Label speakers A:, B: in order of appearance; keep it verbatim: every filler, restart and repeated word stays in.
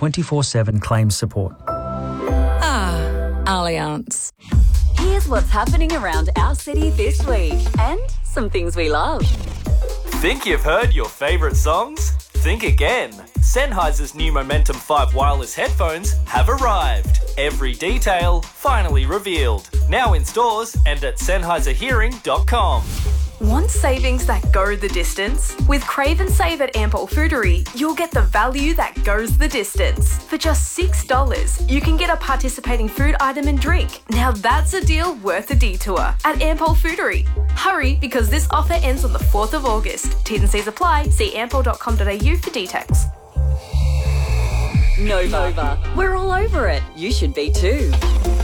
A: twenty-four seven claims support.
B: Ah, Allianz.
C: Here's what's happening around our city this week and some things we love.
D: Think you've heard your favourite songs? Think again. Sennheiser's new Momentum five wireless headphones have arrived. Every detail finally revealed. Now in stores and at Sennheiser Hearing dot com.
E: Want savings that go the distance? With Crave and Save at Ampol Foodery, you'll get the value that goes the distance. For just six dollars, you can get a participating food item and drink. Now that's a deal worth a detour at Ampol Foodery. Hurry, because this offer ends on the fourth of August. T's and C's apply. See ampol dot com dot a u for details.
C: Nova. Nova. We're all over it. You should be too.